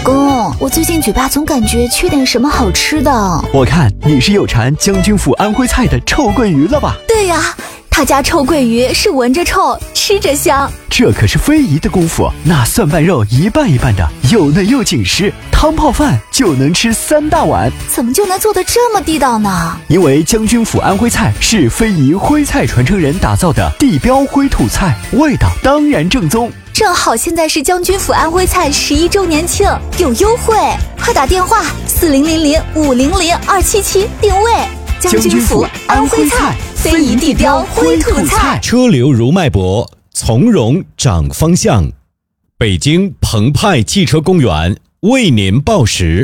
公，我最近嘴巴总感觉缺点什么好吃的。 我看你是有馋将军府安徽菜的臭鳜鱼了吧？ 对呀，他家臭鳜鱼是闻着臭，吃着香。 这可是非遗的功夫，那蒜瓣肉一半一半的，又嫩又紧实，汤泡饭就能吃3大碗。 怎么就能做得这么地道呢？ 因为将军府安徽菜是非遗徽菜传承人打造的地标徽土菜，味道当然正宗。 正好现在是将军府安徽菜11周年庆，有优惠，快打电话4000500277定位。将军府安徽菜，非遗地标徽土菜。 车流如脉搏，从容掌方向。北京澎湃汽车公园为您报时。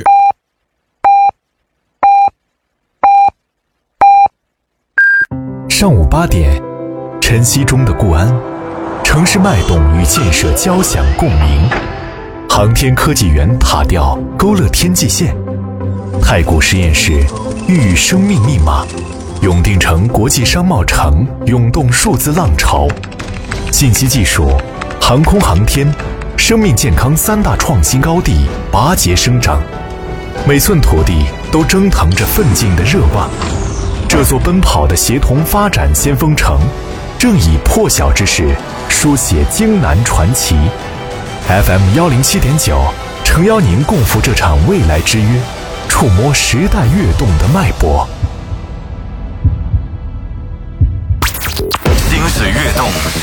上午8点，晨曦中的固安，城市脉动与建设交响共鸣。航天科技园塔吊勾勒天际线，太古实验室孕育生命密码，永定城国际商贸城涌动数字浪潮。信息技术、航空航天、生命健康3大创新高地拔节生长，每寸土地都蒸腾着奋进的热望。这座奔跑的协同发展先锋城，正以破晓之势书写京南传奇。FM 107.9，诚邀您共赴这场未来之约，触摸时代跃动的脉搏。 心思跃动，